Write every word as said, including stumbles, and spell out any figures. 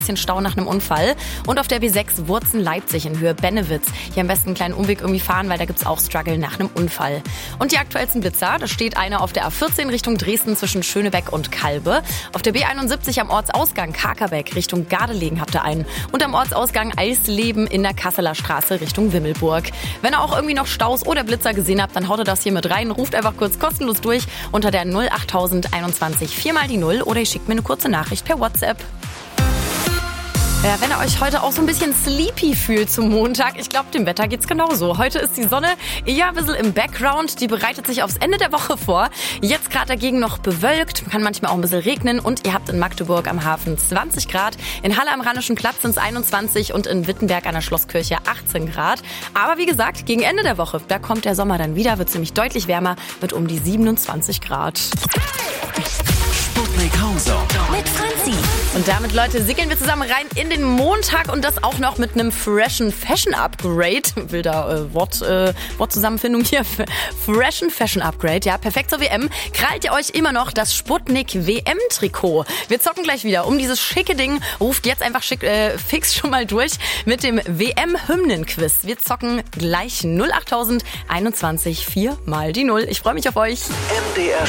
Bisschen Stau nach einem Unfall. Und auf der B sechs Wurzen-Leipzig in Höhe Bennewitz. Hier am besten einen kleinen Umweg irgendwie fahren, weil da gibt's auch Struggle nach einem Unfall. Und die aktuellsten Blitzer, da steht einer auf der A vierzehn Richtung Dresden zwischen Schönebeck und Kalbe. Auf der B einundsiebzig am Ortsausgang Kakerbeck Richtung Gardelegen habt ihr einen. Und am Ortsausgang Eisleben in der Kasseler Straße Richtung Wimmelburg. Wenn ihr auch irgendwie noch Staus oder Blitzer gesehen habt, dann haut ihr das hier mit rein. Ruft einfach kurz kostenlos durch unter der null achttausend einundzwanzig viermal die Null oder ihr schickt mir eine kurze Nachricht per WhatsApp. Ja, wenn ihr euch heute auch so ein bisschen sleepy fühlt zum Montag, ich glaube, dem Wetter geht's genauso. Heute ist die Sonne eher ein bisschen im Background, die bereitet sich aufs Ende der Woche vor. Jetzt gerade dagegen noch bewölkt, kann manchmal auch ein bisschen regnen und ihr habt in Magdeburg am Hafen zwanzig Grad, in Halle am Rheinischen Platz sind es einundzwanzig und in Wittenberg an der Schlosskirche achtzehn Grad. Aber wie gesagt, gegen Ende der Woche, da kommt der Sommer dann wieder, wird es nämlich deutlich wärmer mit um die siebenundzwanzig Grad. Sputnik Hauser mit Franzi. Und damit, Leute, sickeln wir zusammen rein in den Montag und das auch noch mit einem freshen Fashion Upgrade. Wilder äh, Wort, äh, Wortzusammenfindung hier. Freshen Fashion Upgrade, ja, perfekt zur W M. Krallt ihr euch immer noch das Sputnik W M-Trikot? Wir zocken gleich wieder um dieses schicke Ding. Ruft jetzt einfach schick, äh, fix schon mal durch mit dem W M-Hymnen-Quiz. Wir zocken gleich null achttausend einundzwanzig vier mal die Null. Ich freue mich auf euch. M D R